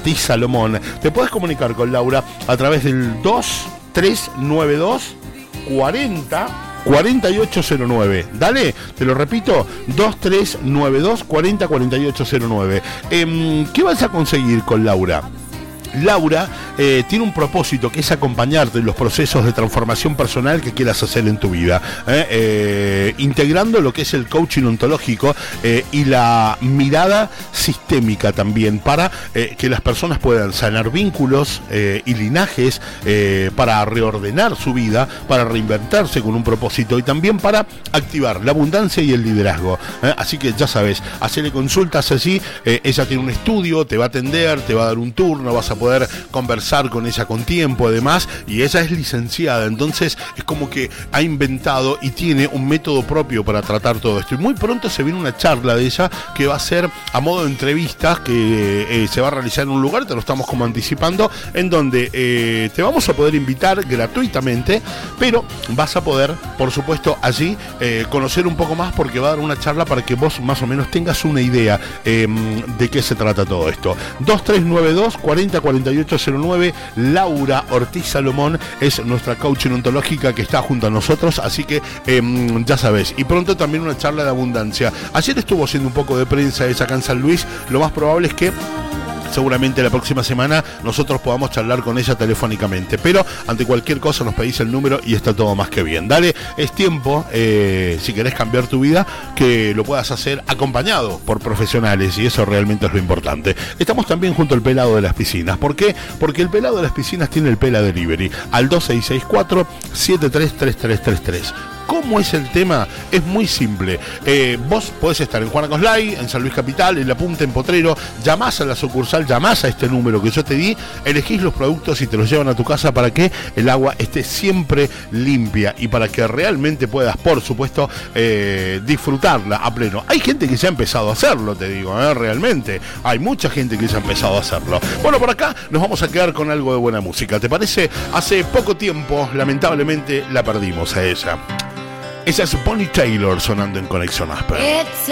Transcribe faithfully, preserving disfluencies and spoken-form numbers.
Ortiz Salomón. Te puedes comunicar con Laura a través del dos tres nueve dos cuarenta cuarenta y ocho cero nueve. Dale, te lo repito, dos tres nueve dos cuarenta cuarenta y ocho cero nueve. Eh, ¿Qué vas a conseguir con Laura? Laura eh, tiene un propósito que es acompañarte en los procesos de transformación personal que quieras hacer en tu vida, eh, eh, integrando lo que es el coaching ontológico eh, y la mirada sistémica también para eh, que las personas puedan sanar vínculos eh, y linajes, eh, para reordenar su vida, para reinventarse con un propósito y también para activar la abundancia y el liderazgo. Eh, así que ya sabes, hacerle consultas allí, eh, ella tiene un estudio, te va a atender, te va a dar un turno, vas a poder conversar con ella con tiempo además, y ella es licenciada, entonces es como que ha inventado y tiene un método propio para tratar todo esto, y muy pronto se viene una charla de ella que va a ser a modo de entrevistas que eh, se va a realizar en un lugar, te lo estamos como anticipando, en donde eh, te vamos a poder invitar gratuitamente, pero vas a poder, por supuesto, allí eh, conocer un poco más, porque va a dar una charla para que vos más o menos tengas una idea eh, de qué se trata todo esto. dos tres nueve dos cuarenta cuarenta y ocho cero nueve. Laura Ortiz Salomón es nuestra coaching ontológica que está junto a nosotros, así que eh, ya sabes, y pronto también una charla de abundancia. Ayer estuvo haciendo un poco de prensa ella acá en San Luis, lo más probable es que seguramente la próxima semana nosotros podamos charlar con ella telefónicamente, pero ante cualquier cosa nos pedís el número y está todo más que bien. Dale, es tiempo, eh, si querés cambiar tu vida, que lo puedas hacer acompañado por profesionales, y eso realmente es lo importante. Estamos también junto al Pelado de las Piscinas. ¿Por qué? Porque el Pelado de las Piscinas tiene el Pela Delivery al dos seis seis cuatro siete tres tres tres tres tres. ¿Cómo es el tema? Es muy simple. Eh, vos podés estar en Juan Acoslay, en San Luis Capital, en La Punta, en Potrero, llamás a la sucursal, llamás a este número que yo te di, elegís los productos y te los llevan a tu casa para que el agua esté siempre limpia y para que realmente puedas, por supuesto, eh, disfrutarla a pleno. Hay gente que ya ha empezado a hacerlo, te digo, ¿eh? Realmente. Hay mucha gente que ya ha empezado a hacerlo. Bueno, por acá nos vamos a quedar con algo de buena música. ¿Te parece? Hace poco tiempo, lamentablemente, la perdimos a ella. Esa es Bonnie Taylor sonando en Conexión Asper.